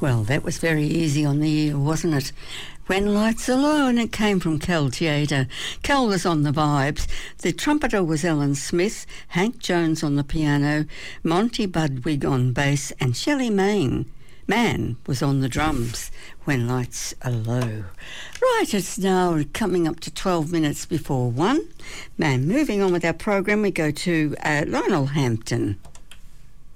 Well, that was very easy on the ear, wasn't it? When Lights Are Low, and it came from Kel Tjada. Kel was on the vibes. The trumpeter was Ellen Smith, Hank Jones on the piano, Monty Budwig on bass, and Shelley Mann was on the drums when Lights Are Low. Right, it's now coming up to 12 minutes before 1. Moving on with our program, we go to Lionel Hampton.